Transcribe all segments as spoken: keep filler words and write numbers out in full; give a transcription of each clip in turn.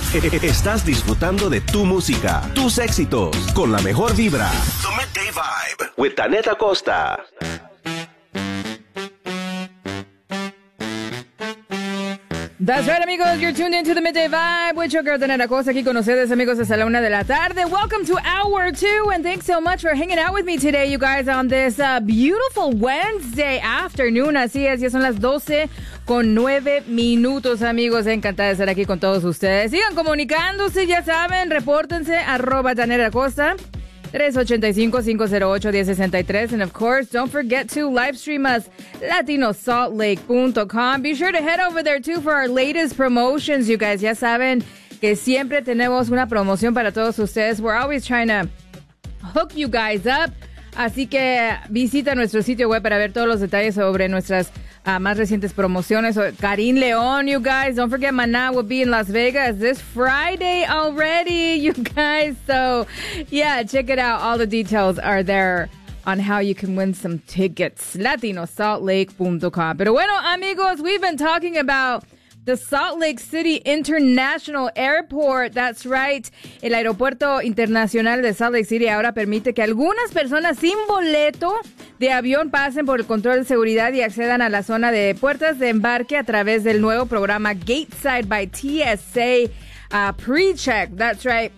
Estás disfrutando de tu música, tus éxitos, con la mejor vibra. The Midday Vibe with Danette Acosta. That's right, amigos. You're tuned into the Midday Vibe with your girl, Danette Acosta, aquí con ustedes, amigos, hasta la una de la tarde. Welcome to hour two, and thanks so much for hanging out with me today, you guys, on this uh, beautiful Wednesday afternoon. Así es, ya son las doce con nueve minutos, amigos. Encantada de estar aquí con todos ustedes. Sigan comunicándose, ya saben, repórtense, arroba Danette Acosta. tres ocho cinco, cinco cero ocho, uno cero seis tres. And of course, don't forget to live stream us, latino salt lake dot com. Be sure to head over there too for our latest promotions, you guys. Ya saben que siempre tenemos una promoción para todos ustedes. We're always trying to hook you guys up. Así que visita nuestro sitio web para ver todos los detalles sobre nuestras uh, más recientes promociones. So, Karin León, you guys. Don't forget, Maná will be in Las Vegas this Friday already, you guys. So, yeah, check it out. All the details are there on how you can win some tickets. latino salt lake dot com. Pero bueno, amigos, we've been talking about the Salt Lake City International Airport. That's right. El Aeropuerto Internacional de Salt Lake City ahora permite que algunas personas sin boleto de avión pasen por el control de seguridad y accedan a la zona de puertas de embarque a través del nuevo programa Gateside by T S A uh, PreCheck. That's right.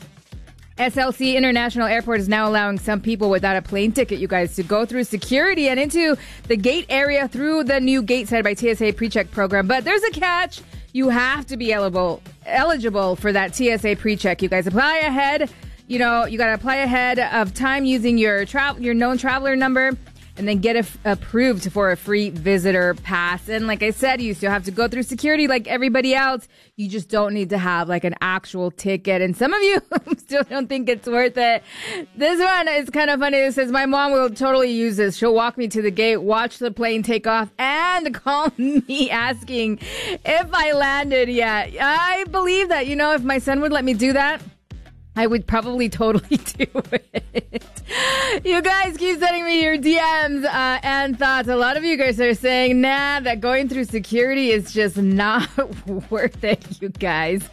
S L C International Airport is now allowing some people without a plane ticket, you guys, to go through security and into the gate area through the new Gateside by T S A PreCheck program. But there's a catch. You have to be eligible eligible for that T S A PreCheck. You guys apply ahead. You know, you got to apply ahead of time using your tra- your known traveler number, and then get a f- approved for a free visitor pass. And like I said, you still have to go through security like everybody else. You just don't need to have like an actual ticket. And some of you still don't think it's worth it. This one is kind of funny. It says, my mom will totally use this. She'll walk me to the gate, watch the plane take off, and call me asking if I landed yet. I believe that, you know, if my son would let me do that, I would probably totally do it. You guys keep sending me your D Ms uh, and thoughts. A lot of you guys are saying, nah, that going through security is just not worth it, you guys.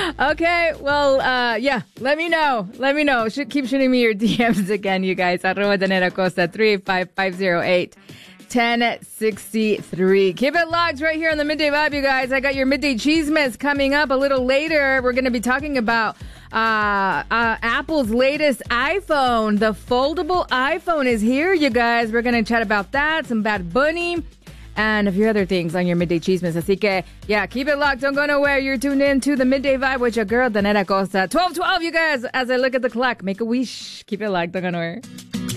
Okay, well, uh, yeah, let me know. Let me know. Should keep shooting me your D Ms again, you guys. Arroba Danette Acosta, three eight five, five oh eight, one oh six three. Keep it locked right here on the Midday Vibe, you guys. I got your Midday Cheesemess coming up a little later. We're going to be talking about Uh, uh, Apple's latest iPhone. The foldable iPhone is here, you guys. We're going to chat about that, some Bad Bunny, and a few other things on your Midday Cheesemess. Así que, yeah, keep it locked. Don't go nowhere. You're tuned in to the Midday Vibe with your girl, Danette Acosta. twelve twelve, you guys. As I look at the clock, make a wish. Keep it locked. Don't go nowhere.